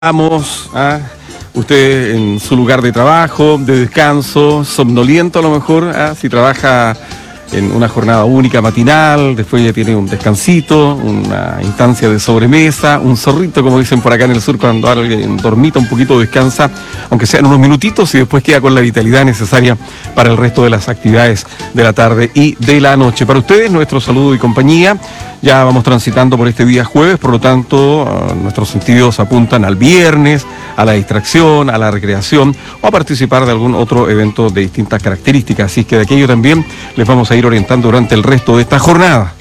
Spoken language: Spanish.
Vamos, usted en su lugar de trabajo, de descanso, somnoliento a lo mejor, si trabaja en una jornada única matinal, después ya tiene un descansito, una instancia de sobremesa, un zorrito, como dicen por acá en el sur, cuando alguien dormita un poquito, descansa, aunque sean unos minutitos, y después queda con la vitalidad necesaria para el resto de las actividades de la tarde y de la noche. Para ustedes, nuestro saludo y compañía. Ya vamos transitando por este día jueves, por lo tanto, nuestros sentidos apuntan al viernes, a la distracción, a la recreación o a participar de algún otro evento de distintas características. Así que de aquello también les vamos a ir orientando durante el resto de esta jornada.